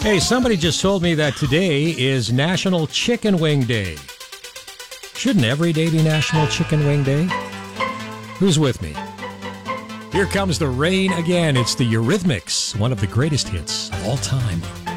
Hey, somebody just told me that today is National Chicken Wing Day. Shouldn't every day be National Chicken Wing Day? Who's with me? Here comes the rain again. It's the Eurythmics, one of the greatest hits of all time.